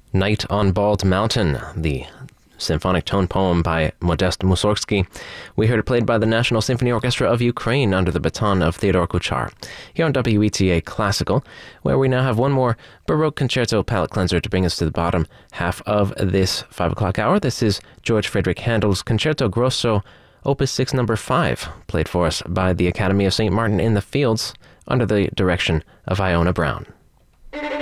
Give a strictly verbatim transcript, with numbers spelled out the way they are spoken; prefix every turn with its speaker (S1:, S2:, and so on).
S1: Night on Bald Mountain, the symphonic tone poem by Modest Mussorgsky. We heard it played by the National Symphony Orchestra of Ukraine under the baton of Theodore Kuchar. Here on W E T A Classical, where we now have one more Baroque concerto palette cleanser to bring us to the bottom half of this five o'clock hour. This is George Frideric Handel's Concerto Grosso, Opus six number five, played for us by the Academy of Saint Martin in the Fields under the direction of Iona Brown.